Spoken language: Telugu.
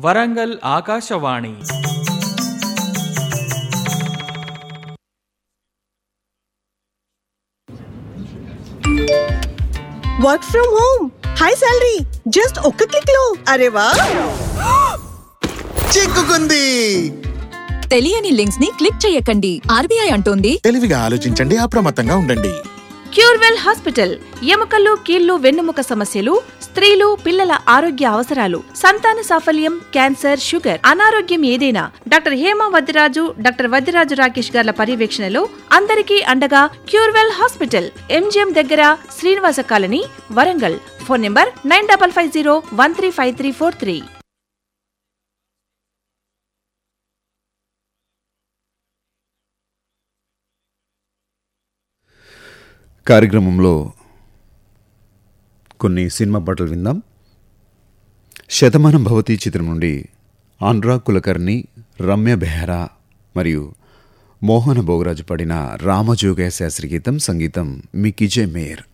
Warangal Akashvani. Work from home, high salary, just ఒక్క క్లిక్ లో. అరే వా, చిక్కుకుంది. తెలియని లింక్స్ ని క్లిక్ చేయకండి. ఆర్బీఐ అంటోంది, తెలివిగా ఆలోచించండి, అప్రమత్తంగా ఉండండి. క్యూర్వెల్ హాస్పిటల్, ఎముకలు, కీళ్లు, వెన్నుముక సమస్యలు, స్త్రీలు, పిల్లల ఆరోగ్య అవసరాలు, సంతాన సాఫల్యం, క్యాన్సర్, షుగర్, అనారోగ్యం ఏదైనా డాక్టర్ హేమ వద్దిరాజు, డాక్టర్ వద్దిరాజు రాకేష్ గార్ల పర్యవేక్షణలో అందరికీ అండగా క్యూర్వెల్ హాస్పిటల్, ఎంజిఎం దగ్గర, Srinivasa colony, Warangal. Phone number 9550135343. కార్యక్రమంలో కొన్ని సినిమా పాటలు విందాం. శతమానం భవతి చిత్రం నుండి అనురాగ్ కులకర్ణి, రమ్య బెహరా మరియు మోహన భోగరాజు పాడిన రామజోగయ్య శాస్త్రి గీతం. సంగీతం మికీ జే మేయర్.